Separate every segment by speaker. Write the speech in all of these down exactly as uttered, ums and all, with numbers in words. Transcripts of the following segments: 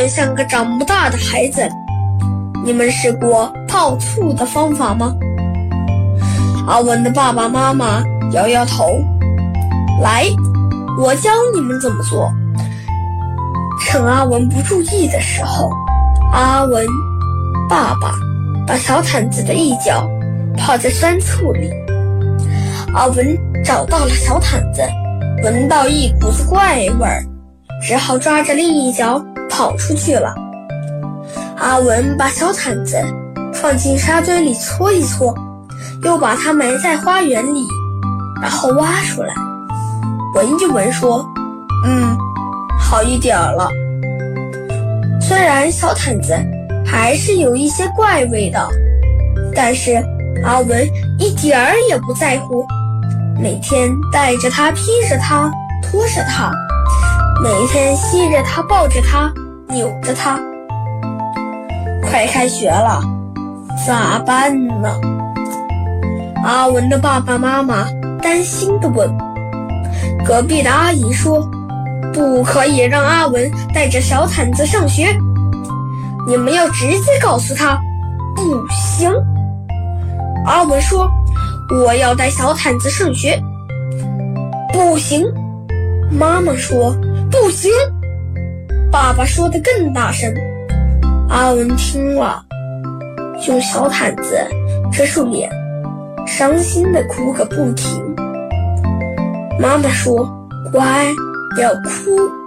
Speaker 1: 文像个长不大的孩子。你们试过泡醋的方法吗？阿文的爸爸妈妈摇摇头。来，我教你们怎么做。趁阿文不注意的时候，阿文爸爸把小毯子的一角泡在酸醋里。阿文找到了小毯子，闻到一股子怪味儿，只好抓着另一角跑出去了。阿文把小毯子放进沙堆里搓一搓，又把它埋在花园里，然后挖出来闻一闻，说：“嗯，好一点了。”虽然小毯子还是有一些怪味道，但是阿文一点儿也不在乎，每天带着它，披着它，拖着它，每天吸着它，抱着它，扭着它。快开学了，咋办呢？阿文的爸爸妈妈担心地问。隔壁的阿姨说：“不可以让阿文带着小毯子上学，你们要直接告诉他，不行。”阿文说：“我要带小毯子上学。”不行。妈妈说：“不行。”爸爸说得更大声。阿文听了，用小毯子遮住脸，伤心地哭个不停。妈妈说：“乖，不要哭。”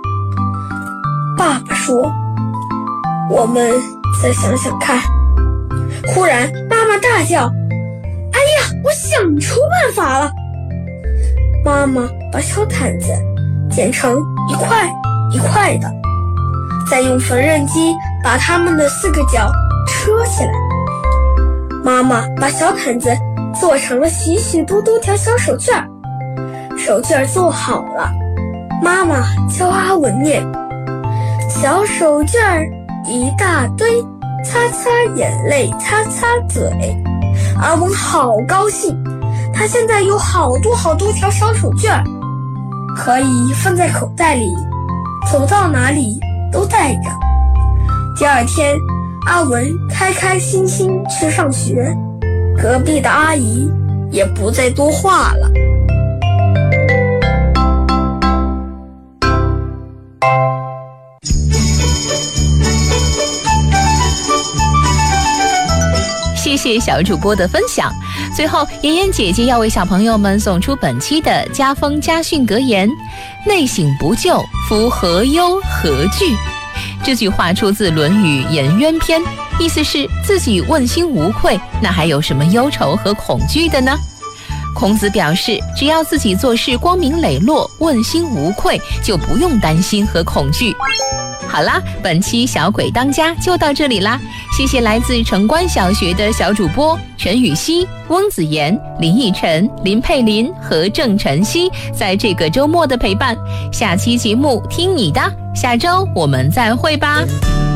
Speaker 1: 爸爸说：“我们再想想看。”忽然妈妈大叫：“哎呀，我想出办法了！”妈妈把小毯子剪成一块一块的，再用缝纫机把它们的四个角车起来。妈妈把小毯子做成了许许多多条小手绢儿，手绢做好了，妈妈教阿文念：“小手绢儿一大堆，擦擦眼泪，擦擦嘴。”阿文好高兴，他现在有好多好多条小手绢儿，可以放在口袋里，走到哪里都带着。第二天，阿文开开心心去上学，隔壁的阿姨也不再多话了。
Speaker 2: 谢谢小主播的分享。最后，妍妍姐姐要为小朋友们送出本期的家风家训格言：内省不疚，夫何忧何惧。这句话出自《论语·颜渊篇》，意思是自己问心无愧，那还有什么忧愁和恐惧的呢？孔子表示，只要自己做事光明磊落，问心无愧，就不用担心和恐惧。好啦，本期小鬼当家就到这里啦，谢谢来自城关小学的小主播全宇熙、翁子妍、林奕晨、林佩林和郑晨曦在这个周末的陪伴。下期节目听你的，下周我们再会吧。